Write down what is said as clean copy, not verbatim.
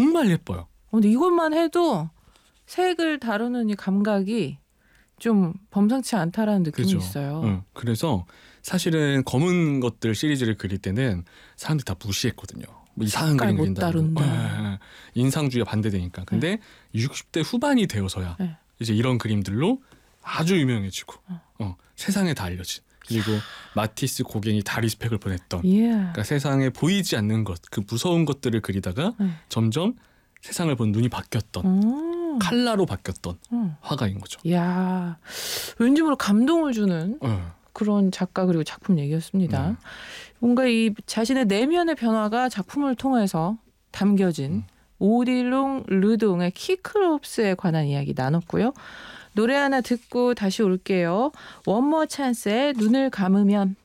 정말 예뻐요. 근데 이것만 해도 색을 다루는 이 감각이 좀 범상치 않다라는 느낌이 그죠? 있어요. 그래서 사실은 검은 것들 시리즈를 그릴 때는 사람들이 다 무시했거든요. 뭐 이상한 색깔 그림 못 그린다고. 다룬다. 인상주의가 반대되니까. 근데 60대 후반이 되어서야 네. 이제 이런 그림들로 아주 유명해지고 세상에 다 알려진. 그리고 마티스 고갱이 다 리스펙을 보냈던. 그러니까 세상에 보이지 않는 것, 그 무서운 것들을 그리다가 점점 세상을 보는 눈이 바뀌었던 칼라로 바뀌었던 화가인 거죠. 이야, 왠지 모르게 감동을 주는 그런 작가 그리고 작품 얘기였습니다. 뭔가 이 자신의 내면의 변화가 작품을 통해서 담겨진 오딜롱 르동의 키크롭스에 관한 이야기 나눴고요. 노래 하나 듣고 다시 올게요. 원머 찬스의 눈을 감으면.